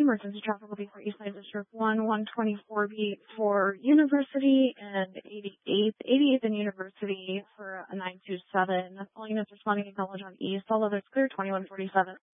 emergency traffic will be for East Side District 1, 124B for University, and 88th and University for a 927. All units responding acknowledge on East. All others clear, 2147.